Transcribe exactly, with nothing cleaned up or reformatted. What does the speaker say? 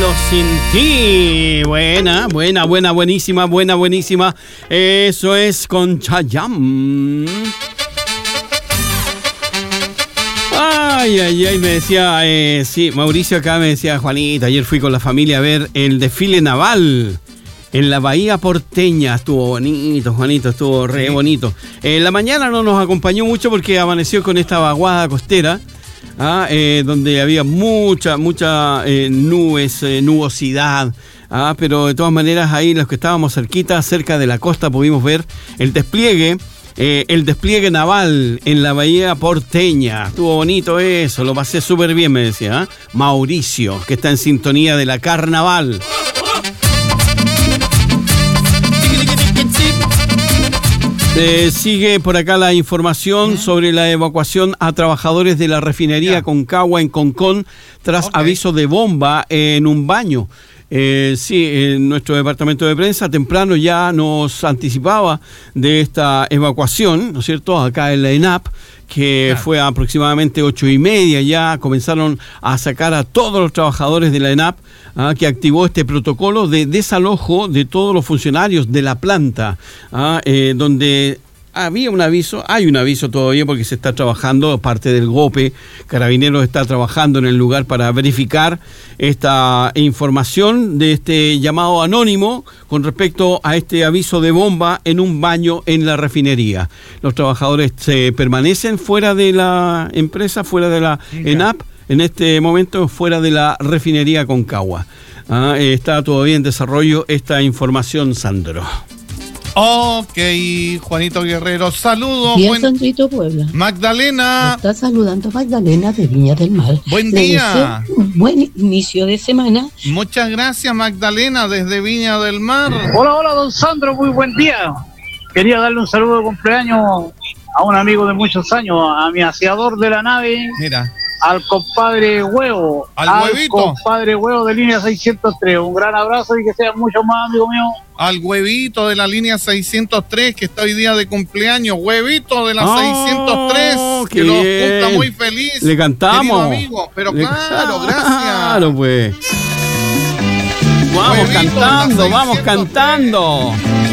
sin ti. Buena, buena, buena, buenísima, buena, buenísima. Eso es con Chayanne. Ay, ay, ay, me decía, eh, sí, Mauricio acá me decía, Juanita, ayer fui con la familia a ver el desfile naval en la Bahía Porteña. Estuvo bonito, Juanito, estuvo re bonito. En la mañana no nos acompañó mucho porque amaneció con esta vaguada costera. Ah, eh, donde había mucha, mucha eh, nubes, eh, nubosidad, ah, pero de todas maneras ahí los que estábamos cerquita, cerca de la costa, pudimos ver el despliegue, eh, el despliegue naval en la Bahía Porteña. Estuvo bonito eso, lo pasé súper bien, me decía, ¿eh? Mauricio, que está en sintonía de la Carnaval. Eh, sigue por acá la información sobre la evacuación a trabajadores de la refinería yeah. Concagua en Concón tras okay. aviso de bomba en un baño. Eh, sí, en nuestro departamento de prensa temprano ya nos anticipaba de esta evacuación, ¿no es cierto?, acá en la ENAP, que claro. fue aproximadamente ocho y media, ya comenzaron a sacar a todos los trabajadores de la ENAP, ¿ah? que activó este protocolo de desalojo de todos los funcionarios de la planta, ¿ah? eh, donde había un aviso, hay un aviso todavía porque se está trabajando, parte del GOPE, Carabineros está trabajando en el lugar para verificar esta información de este llamado anónimo con respecto a este aviso de bomba en un baño en la refinería. Los trabajadores se permanecen fuera de la empresa, fuera de la yeah. ENAP, en este momento fuera de la refinería Concagua. Ah, está todavía en desarrollo esta información, Sandro. Ok, Juanito Guerrero, saludos. Bien, buen... Sandrito Puebla. Magdalena. Me está saludando Magdalena de Viña del Mar. Buen Le día. Un buen inicio de semana. Muchas gracias, Magdalena, desde Viña del Mar. Hola, hola, don Sandro, muy buen día. Quería darle un saludo de cumpleaños a un amigo de muchos años, a mi aseador de la nave. Mira. Al compadre Huevo. Al, al huevito. compadre Huevo de línea seiscientos tres. Un gran abrazo y que sea mucho más, amigo mío. Al Huevito de la línea seiscientos tres, que está hoy día de cumpleaños. Huevito de la oh, seiscientos tres, que lo cumpla muy feliz. Le cantamos. Amigo. Pero Le... claro, gracias. Claro, pues. Vamos Huevito cantando, vamos cantando.